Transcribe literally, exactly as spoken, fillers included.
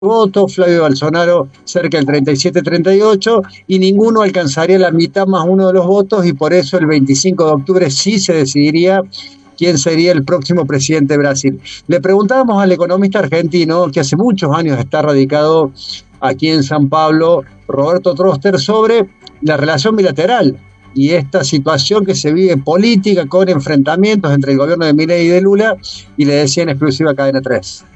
votos, Flavio Bolsonaro cerca del treinta y siete treinta y ocho, y ninguno alcanzaría la mitad más uno de los votos, y por eso el veinticinco de octubre sí se decidiría quién sería el próximo presidente de Brasil. Le preguntábamos al economista argentino, que hace muchos años está radicado aquí en San Pablo, Roberto Troster, sobre la relación bilateral y esta situación que se vive política con enfrentamientos entre el gobierno de Milei y de Lula, y le decía en exclusiva Cadena tres.